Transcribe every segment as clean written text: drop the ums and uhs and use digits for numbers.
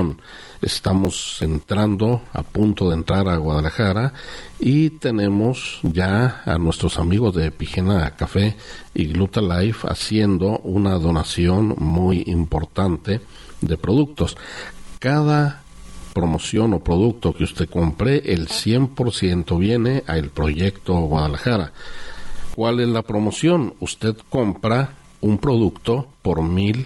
Estamos entrando, a punto de entrar a Guadalajara, y tenemos ya a nuestros amigos de Epigena Café y Gluta Life haciendo una donación muy importante de productos. Cada promoción o producto que usted compre, el 100% viene al proyecto Guadalajara. ¿Cuál es la promoción? Usted compra un producto por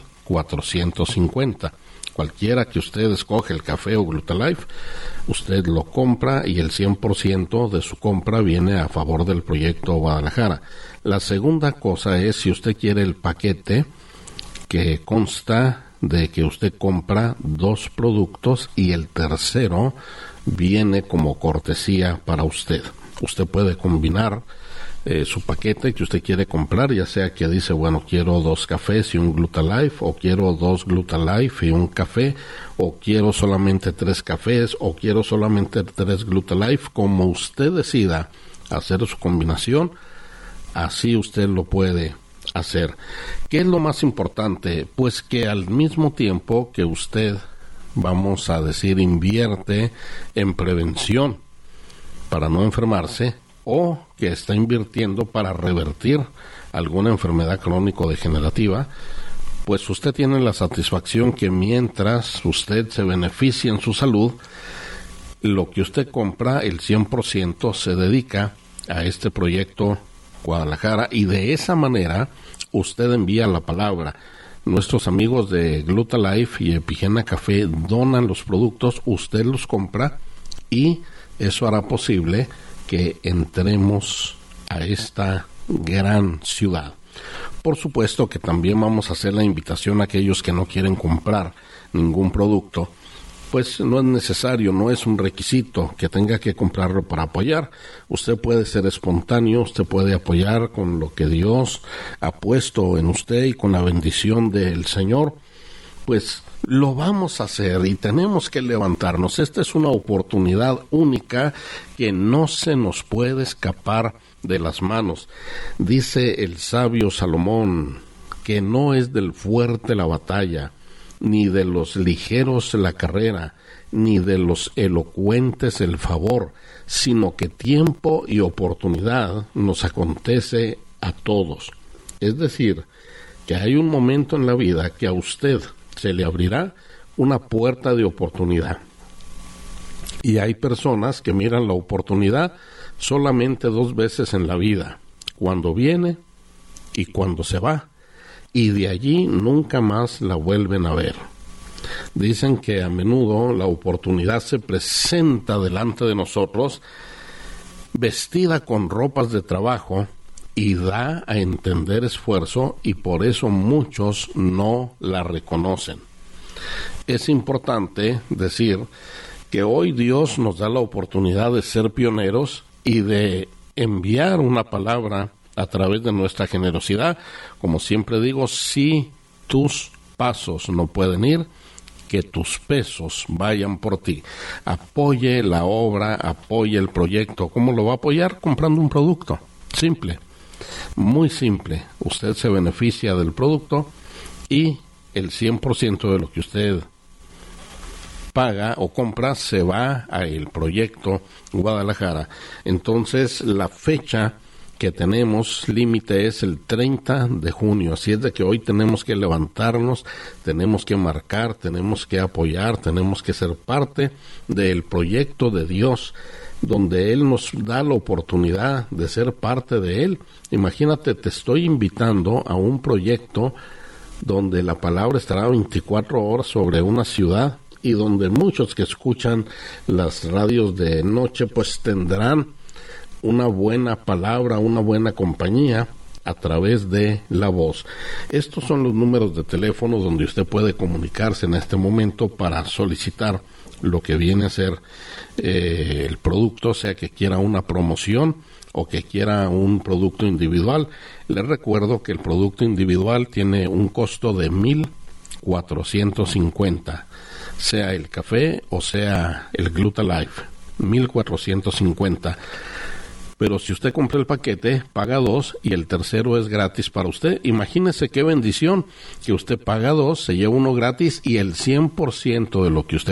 1,450. Cualquiera que usted escoge, el café o Gluta Life, usted lo compra y el 100% de su compra viene a favor del proyecto Guadalajara. La segunda cosa es si usted quiere el paquete que consta de que usted compra 2 productos y el tercero viene como cortesía para usted. Usted puede combinar su paquete que usted quiere comprar, ya sea que dice, bueno, quiero 2 cafés y un Gluta Life, o quiero 2 Gluta Life y un café, o quiero solamente 3 cafés, o quiero solamente 3 Gluta Life. Como usted decida hacer su combinación, así usted lo puede hacer. ¿Qué es lo más importante? Pues que al mismo tiempo que usted, vamos a decir, invierte en prevención para no enfermarse, o que está invirtiendo para revertir alguna enfermedad crónico-degenerativa, pues usted tiene la satisfacción que mientras usted se beneficia en su salud, lo que usted compra, el 100% se dedica a este proyecto Guadalajara, y de esa manera usted envía la palabra. Nuestros amigos de Gluta Life y Epigena Café donan los productos, usted los compra, y eso hará posible que entremos a esta gran ciudad. Por supuesto que también vamos a hacer la invitación a aquellos que no quieren comprar ningún producto, pues no es necesario, no es un requisito que tenga que comprarlo para apoyar. Usted puede ser espontáneo, usted puede apoyar con lo que Dios ha puesto en usted y con la bendición del Señor, pues lo vamos a hacer y tenemos que levantarnos. Esta es una oportunidad única que no se nos puede escapar de las manos. Dice el sabio Salomón que no es del fuerte la batalla, ni de los ligeros la carrera, ni de los elocuentes el favor, sino que tiempo y oportunidad nos acontece a todos. Es decir, que hay un momento en la vida que a usted se le abrirá una puerta de oportunidad. Y hay personas que miran la oportunidad solamente 2 veces en la vida, cuando viene y cuando se va, y de allí nunca más la vuelven a ver. Dicen que a menudo la oportunidad se presenta delante de nosotros vestida con ropas de trabajo y da a entender esfuerzo, y por eso muchos no la reconocen. Es importante decir que hoy Dios nos da la oportunidad de ser pioneros y de enviar una palabra a través de nuestra generosidad. Como siempre digo, si tus pasos no pueden ir, que tus pesos vayan por ti. Apoye la obra, apoye el proyecto. ¿Cómo lo va a apoyar? Comprando un producto. Simple. Muy simple. Usted se beneficia del producto y el 100% de lo que usted paga o compra se va al proyecto Guadalajara. Entonces, la fecha que tenemos límite es el 30 de junio, así es de que hoy tenemos que levantarnos, tenemos que marcar, tenemos que apoyar, tenemos que ser parte del proyecto de Dios, donde Él nos da la oportunidad de ser parte de Él. Imagínate, te estoy invitando a un proyecto donde la palabra estará 24 horas sobre una ciudad, y donde muchos que escuchan las radios de noche pues tendrán una buena palabra, una buena compañía a través de la voz. Estos son los números de teléfono donde usted puede comunicarse en este momento para solicitar lo que viene a ser el producto, sea que quiera una promoción o que quiera un producto individual. Les recuerdo que el producto individual tiene un costo de 1,450, sea el café o sea el Gluta Life, 1,450. Pero si usted compra el paquete, paga 2 y el tercero es gratis para usted. Imagínese qué bendición que usted paga 2, se lleva uno gratis y el 100% de lo que usted